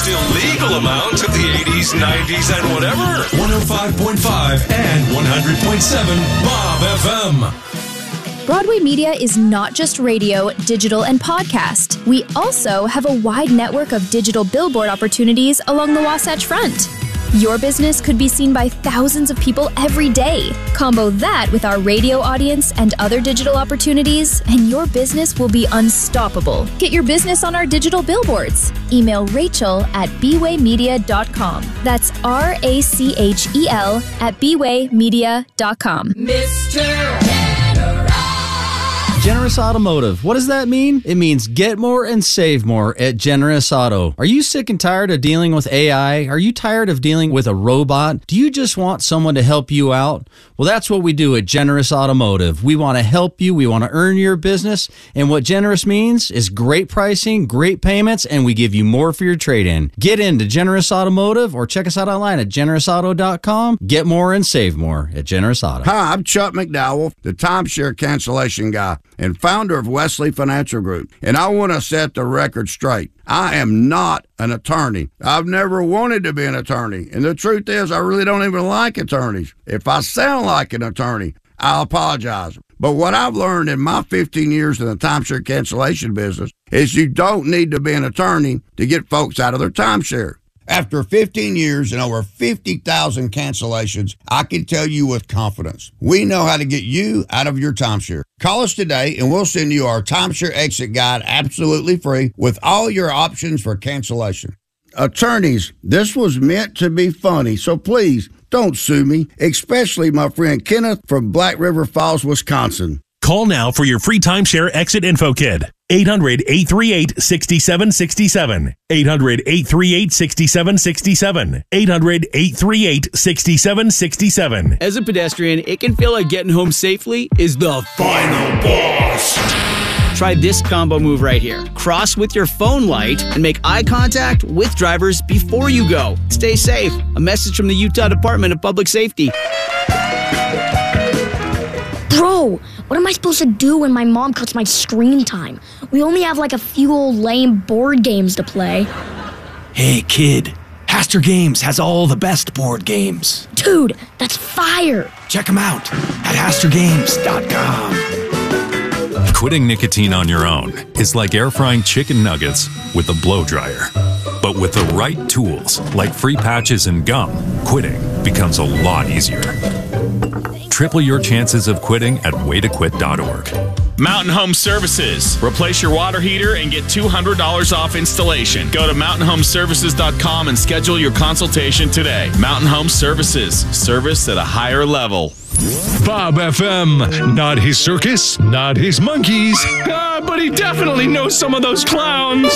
most illegal amount of the 80s, 90s, and whatever. 105.5 and 100.7 Bob FM. Broadway Media is not just radio, digital, and podcast. We also have a wide network of digital billboard opportunities along the Wasatch Front. Your business could be seen by thousands of people every day. Combo that with our radio audience and other digital opportunities, and your business will be unstoppable. Get your business on our digital billboards. Email Rachel at bwaymedia.com. That's RACHEL at bwaymedia.com. Mr. Generous Automotive. What does that mean? It means get more and save more at Generous Auto. Are you sick and tired of dealing with AI? Are you tired of dealing with a robot? Do you just want someone to help you out? Well, that's what we do at Generous Automotive. We want to help you. We want to earn your business. And what Generous means is great pricing, great payments, and we give you more for your trade-in. Get into Generous Automotive or check us out online at generousauto.com. Get more and save more at Generous Auto. Hi, I'm Chuck McDowell, the timeshare cancellation guy and founder of Wesley Financial Group. And I want to set the record straight. I am not an attorney. I've never wanted to be an attorney. And the truth is, I really don't even like attorneys. If I sound like an attorney, I apologize. But what I've learned in my 15 years in the timeshare cancellation business is you don't need to be an attorney to get folks out of their timeshare. After 15 years and over 50,000 cancellations, I can tell you with confidence, we know how to get you out of your timeshare. Call us today and we'll send you our timeshare exit guide absolutely free with all your options for cancellation. Attorneys, this was meant to be funny, so please don't sue me, especially my friend Kenneth from Black River Falls, Wisconsin. Call now for your free timeshare exit info kit. 800-838-6767. 800-838-6767. 800-838-6767. As a pedestrian, it can feel like getting home safely is the final boss. Try this combo move right here. Cross with your phone light and make eye contact with drivers before you go. Stay safe. A message from the Utah Department of Public Safety. Bro, what am I supposed to do when my mom cuts my screen time? We only have like a few old lame board games to play. Hey, kid. Haster Games has all the best board games. Dude, that's fire. Check them out at hastergames.com. Quitting nicotine on your own is like air frying chicken nuggets with a blow dryer. But with the right tools, like free patches and gum, quitting becomes a lot easier. Triple your chances of quitting at waytoquit.org. Mountain Home Services. Replace your water heater and get $200 off installation. Go to mountainhomeservices.com and schedule your consultation today. Mountain Home Services. Service at a higher level. Bob FM. Not his circus, not his monkeys. But he definitely knows some of those clowns.